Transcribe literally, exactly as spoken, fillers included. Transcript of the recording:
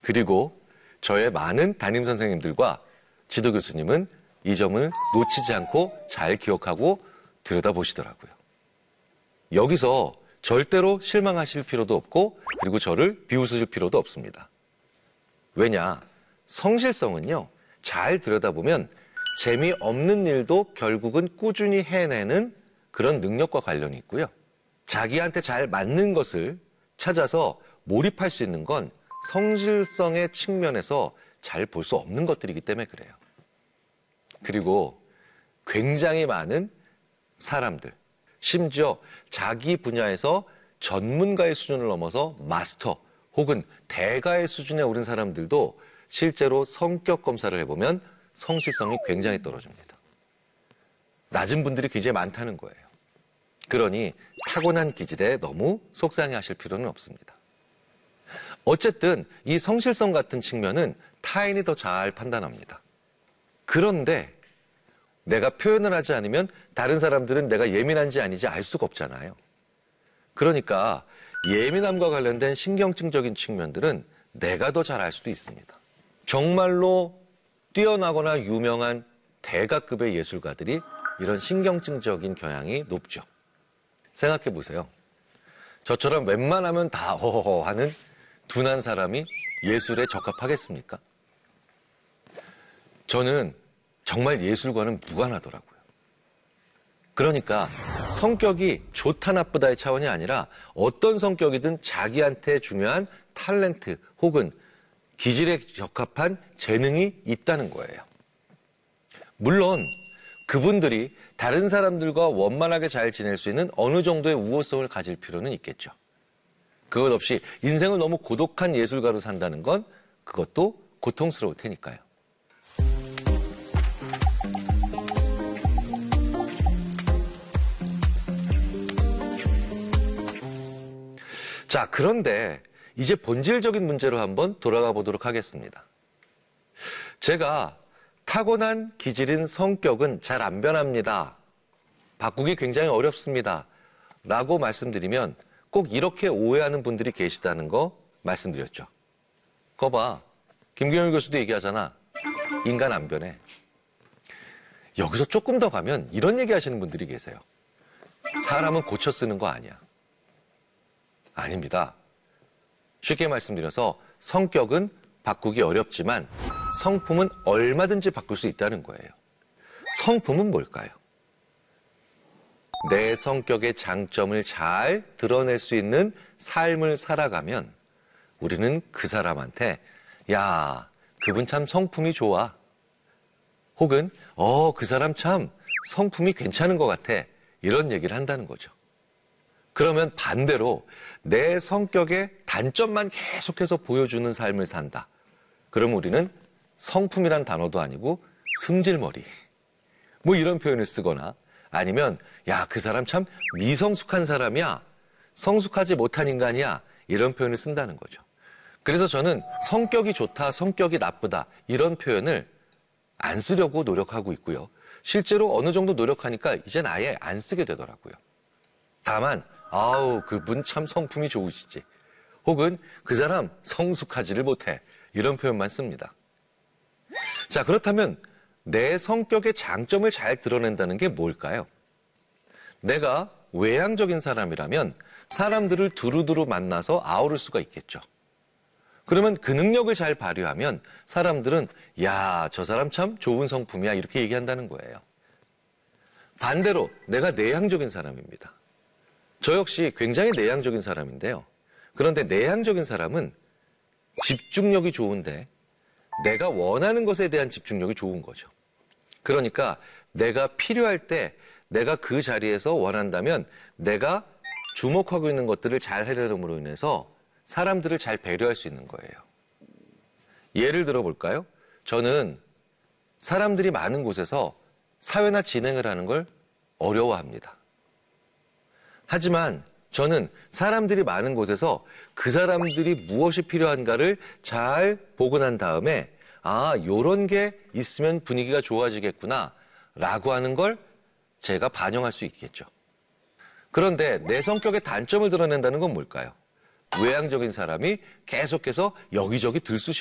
그리고 저의 많은 담임 선생님들과 지도 교수님은 이 점을 놓치지 않고 잘 기억하고 들여다보시더라고요. 여기서 절대로 실망하실 필요도 없고 그리고 저를 비웃으실 필요도 없습니다. 왜냐? 성실성은요, 잘 들여다보면 재미없는 일도 결국은 꾸준히 해내는 그런 능력과 관련이 있고요. 자기한테 잘 맞는 것을 찾아서 몰입할 수 있는 건 성실성의 측면에서 잘 볼 수 없는 것들이기 때문에 그래요. 그리고 굉장히 많은 사람들, 심지어 자기 분야에서 전문가의 수준을 넘어서 마스터 혹은 대가의 수준에 오른 사람들도 실제로 성격 검사를 해보면 성실성이 굉장히 떨어집니다. 낮은 분들이 굉장히 많다는 거예요. 그러니 타고난 기질에 너무 속상해하실 필요는 없습니다. 어쨌든 이 성실성 같은 측면은 타인이 더 잘 판단합니다. 그런데 내가 표현을 하지 않으면 다른 사람들은 내가 예민한지 아닌지 알 수가 없잖아요. 그러니까 예민함과 관련된 신경증적인 측면들은 내가 더 잘 알 수도 있습니다. 정말로 뛰어나거나 유명한 대가급의 예술가들이 이런 신경증적인 경향이 높죠. 생각해 보세요. 저처럼 웬만하면 다 허허허 하는 둔한 사람이 예술에 적합하겠습니까? 저는 정말 예술과는 무관하더라고요. 그러니까 성격이 좋다 나쁘다의 차원이 아니라 어떤 성격이든 자기한테 중요한 탤런트 혹은 기질에 적합한 재능이 있다는 거예요. 물론 그분들이 다른 사람들과 원만하게 잘 지낼 수 있는 어느 정도의 우호성을 가질 필요는 있겠죠. 그것 없이 인생을 너무 고독한 예술가로 산다는 건 그것도 고통스러울 테니까요. 자, 그런데 이제 본질적인 문제로 한번 돌아가 보도록 하겠습니다. 제가 타고난 기질인 성격은 잘 안 변합니다. 바꾸기 굉장히 어렵습니다. 라고 말씀드리면 꼭 이렇게 오해하는 분들이 계시다는 거 말씀드렸죠. 거 봐. 김경일 교수도 얘기하잖아. 인간 안 변해. 여기서 조금 더 가면 이런 얘기 하시는 분들이 계세요. 사람은 고쳐 쓰는 거 아니야. 아닙니다. 쉽게 말씀드려서 성격은 바꾸기 어렵지만 성품은 얼마든지 바꿀 수 있다는 거예요. 성품은 뭘까요? 내 성격의 장점을 잘 드러낼 수 있는 삶을 살아가면 우리는 그 사람한테 야, 그분 참 성품이 좋아. 혹은 어, 그 사람 참 성품이 괜찮은 것 같아. 이런 얘기를 한다는 거죠. 그러면 반대로 내 성격의 단점만 계속해서 보여주는 삶을 산다. 그럼 우리는 성품이란 단어도 아니고 승질머리. 뭐 이런 표현을 쓰거나 아니면 야, 그 사람 참 미성숙한 사람이야. 성숙하지 못한 인간이야. 이런 표현을 쓴다는 거죠. 그래서 저는 성격이 좋다, 성격이 나쁘다 이런 표현을 안 쓰려고 노력하고 있고요. 실제로 어느 정도 노력하니까 이젠 아예 안 쓰게 되더라고요. 다만 아우, 그분 참 성품이 좋으시지. 혹은 그 사람 성숙하지를 못해. 이런 표현만 씁니다. 자, 그렇다면 내 성격의 장점을 잘 드러낸다는 게 뭘까요? 내가 외향적인 사람이라면 사람들을 두루두루 만나서 아우를 수가 있겠죠. 그러면 그 능력을 잘 발휘하면 사람들은 야, 저 사람 참 좋은 성품이야 이렇게 얘기한다는 거예요. 반대로 내가 내향적인 사람입니다. 저 역시 굉장히 내향적인 사람인데요. 그런데 내향적인 사람은 집중력이 좋은데 내가 원하는 것에 대한 집중력이 좋은 거죠. 그러니까 내가 필요할 때 내가 그 자리에서 원한다면 내가 주목하고 있는 것들을 잘 해내므로 인해서 사람들을 잘 배려할 수 있는 거예요. 예를 들어 볼까요? 저는 사람들이 많은 곳에서 사회나 진행을 하는 걸 어려워합니다. 하지만 저는 사람들이 많은 곳에서 그 사람들이 무엇이 필요한가를 잘 보고 난 다음에 아, 요런 게 있으면 분위기가 좋아지겠구나 라고 하는 걸 제가 반영할 수 있겠죠. 그런데 내 성격의 단점을 드러낸다는 건 뭘까요? 외향적인 사람이 계속해서 여기저기 들쑤